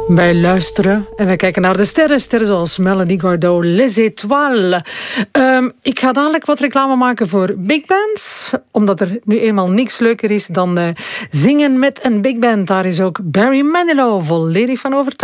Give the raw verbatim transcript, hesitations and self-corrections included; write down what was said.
Wij luisteren en wij kijken naar de sterren. Sterren zoals Melanie Gardot, Les Étoiles. Um, ik ga dadelijk wat reclame maken voor big bands. Omdat er nu eenmaal niks leuker is dan uh, zingen met een big band. Daar is ook Barry Manilow volledig van overtuigd.